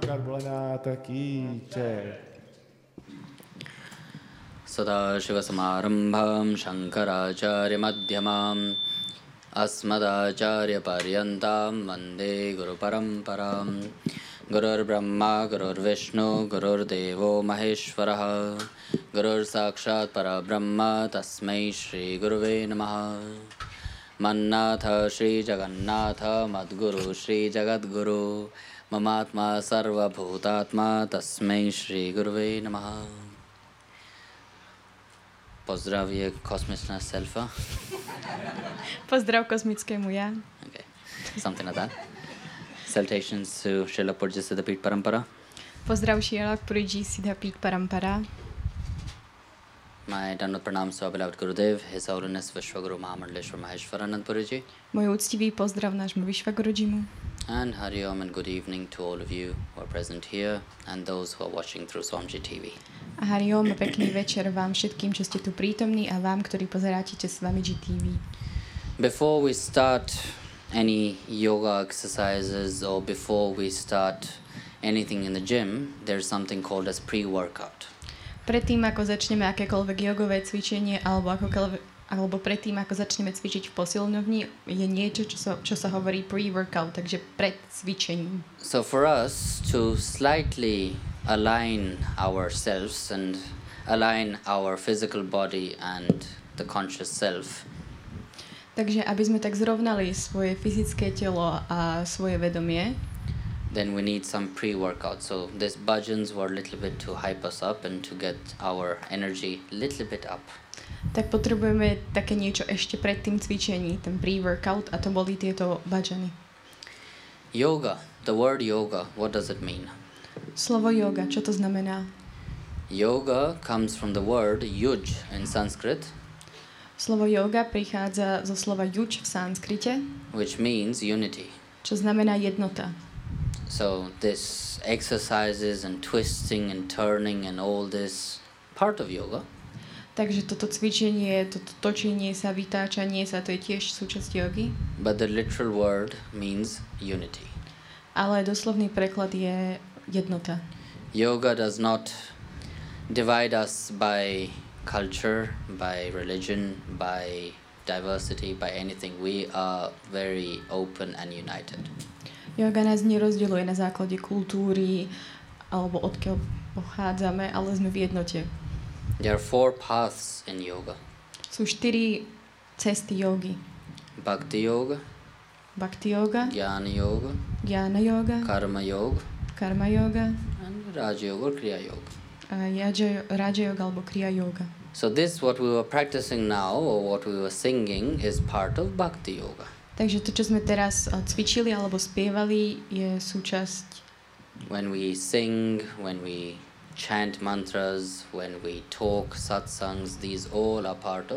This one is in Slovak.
Karbolanath ki jai. Sadashivasamārambham Shankaracharya Madhyamam Asmadacharya Paryantam Vande Guru Paramparam. Gurur Brahma Gurur Vishnu Gurur Devo Maheshwaraha Gurur Sakshat Parabrahma Tasmai Shri Guruve Namaha. Mannatha Shri Jagannatha Madguru Shri Jagadguru Mamatma Sarva Bhutatma Tasmai Shri Guruve Namaha. Pozdravie kosmičná selfa. Pozdrav kosmickému ja. Okay, something like that. Salutations to Srila Purja Siddhapit Parampara. Pozdrav Srila Purji Siddhapit Parampara. My Dandavat Pranams to our beloved Gurudev, His Holiness Vishwaguru Mahamandaleshwar Maheshwaranand Purji. Môj úctivý pozdrav nášmu Vishwagurujimu. And Hari Om and good evening to all of you who are present here and those who are watching through Swamji TV. A Hari Om, pekný večer vám všetkým, čo ste tu prítomní a vám, ktorí pozeráte cez Swamiji TV. Before we start any yoga exercises or before we start anything in the gym, there's something called as pre-workout. Predtým, ako začneme akékoľvek jogové cvičenie alebo predtým, ako začneme cvičiť v posilňovni, je niečo, čo sa hovorí pre-workout, takže pred cvičením. So for us to slightly align ourselves and align our physical body and the conscious self, takže aby sme tak zrovnali svoje fyzické telo a svoje vedomie, then we need some pre-workout. So these bhajans were a little bit to hype us up and to get our energy a little bit up. Tak potrebujeme také niečo ešte pred tým cvičením, ten pre-workout, a to boli tieto bhajany. Yoga, the word yoga, what does it mean? Slovo yoga, čo to znamená? Yoga comes from the word yuj in Sanskrit, Slovo yoga prichádza zo slova yuj v sanskrite, which means unity. čo znamená jednota. So this exercises and twisting and turning and all this part of yoga. Takže toto cvičenie, toto točenie sa, vytáčanie sa, to je tiež súčasť jogy. But the literal word means unity. Ale doslovný preklad je jednota. Yoga does not divide us by culture, by religion, by diversity, by anything. We are very open and united. Yoga nás nerozdeľuje na základe kultúry alebo odkiaľ pochádzame, ale sme v jednote. There are 4 paths in yoga. Sú 4 cesty jogy. Bhakti yoga, Bhakti yoga, Jnana yoga, Jnana yoga, Karma yoga, Karma yoga, and Raja yoga or Kriya yoga. a Raja yoga alebo Kriya yoga. So this what we were practicing now or what we were singing is part of Bhakti yoga. Takže to, čo sme teraz cvičili alebo spievali, je súčasť. When we sing, when we chant mantras, when we talk satsangs, these all are part of